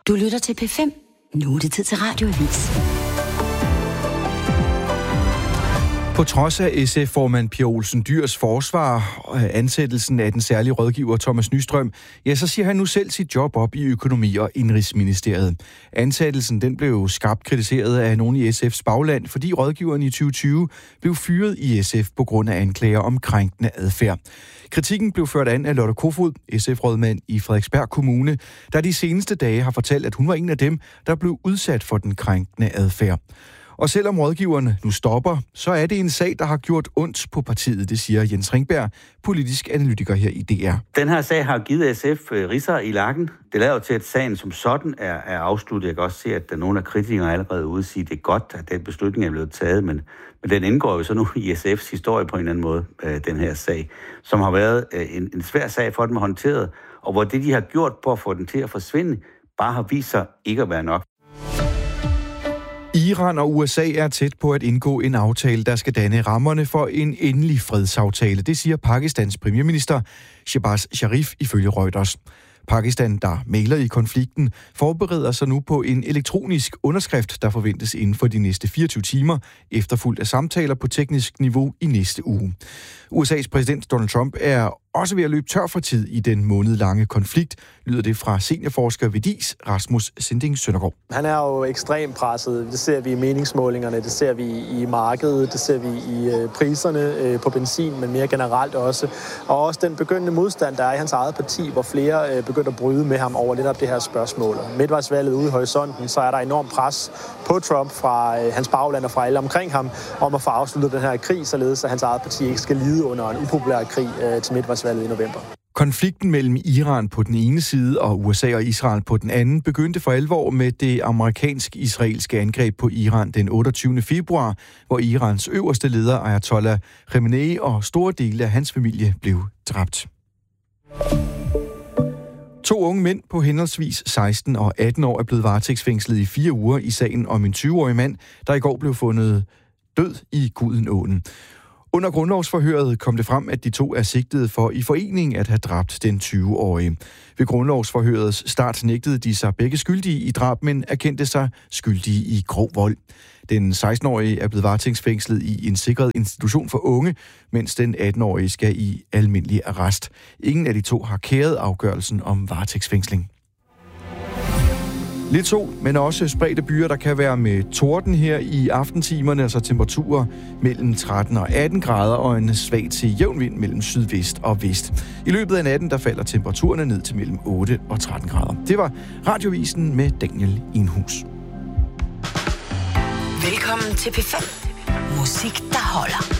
Du lytter til P5. Nu er det tid til Radioavis. På trods af SF-formand Pia Olsen Dyhrs forsvar og ansættelsen af den særlige rådgiver Thomas Nystrøm, ja, så siger han nu selv sit job op i Økonomi- og Indenrigsministeriet. Ansættelsen den blev skarpt kritiseret af nogen i SF's bagland, fordi rådgiveren i 2020 blev fyret i SF på grund af anklager om krænkende adfærd. Kritikken blev ført an af Lotte Kofod, SF-rådmand i Frederiksberg Kommune, der de seneste dage har fortalt, at hun var en af dem, der blev udsat for den krænkende adfærd. Og selvom rådgiverne nu stopper, så er det en sag, der har gjort ondt på partiet, det siger Jens Ringberg, politisk analytiker her i DR. Den her sag har givet SF ridser i lakken. Det lader jo til, at sagen som sådan er afsluttet. Jeg kan også se, at der er nogle af kritikerne allerede ude og sige, at det er godt, at den beslutning er blevet taget, men den indgår jo så nu i SF's historie på en eller anden måde, den her sag, som har været en svær sag for dem at håndtere, og hvor det, de har gjort på at få den til at forsvinde, bare har vist sig ikke at være nok. Iran og USA er tæt på at indgå en aftale, der skal danne rammerne for en endelig fredsaftale. Det siger Pakistans premierminister Shehbaz Sharif ifølge Reuters. Pakistan, der mægler i konflikten, forbereder sig nu på en elektronisk underskrift, der forventes inden for de næste 24 timer, efterfulgt af samtaler på teknisk niveau i næste uge. USA's præsident Donald Trump er også ved at løbe tør for tid i den månedlange konflikt, lyder det fra seniorforsker ved DIS, Rasmus Sinding Søndergaard. Han er jo ekstremt presset. Det ser vi i meningsmålingerne, det ser vi i markedet, det ser vi i priserne på benzin, men mere generelt også. Og også den begyndende modstand, der er i hans eget parti, hvor flere begynder at bryde med ham over netop det her spørgsmål. Midtvejsvalget ude i horisonten, så er der enormt pres på Trump fra hans bagland og fra alle omkring ham, om at få afsluttet den her krig, således at hans eget parti ikke skal lide under en upopulær krig til midtvejsvalget i november. Konflikten mellem Iran på den ene side og USA og Israel på den anden begyndte for alvor med det amerikansk-israelske angreb på Iran den 28. februar, hvor Irans øverste leder Ayatollah Khamenei og store dele af hans familie blev dræbt. 2 unge mænd på henholdsvis 16 og 18 år er blevet varetægtsfængslet i 4 uger i sagen om en 20-årig mand, der i går blev fundet død i Gudenåen. Under grundlovsforhøret kom det frem, at de 2 er sigtet for i forening at have dræbt den 20-årige. Ved grundlovsforhørets start nægtede de sig begge skyldige i drab, men erkendte sig skyldige i grov vold. Den 16-årige er blevet varetægtsfængslet i en sikret institution for unge, mens den 18-årige skal i almindelig arrest. Ingen af de 2 har kæret afgørelsen om varetægtsfængsling. Lidt sol, men også spredte byer, der kan være med torden her i aftentimerne, altså temperaturer mellem 13 og 18 grader og en svag til jævn vind mellem sydvest og vest. I løbet af natten, der falder temperaturerne ned til mellem 8 og 13 grader. Det var Radiovisen med Daniel Enhus. Velkommen til P5. Musik, der holder.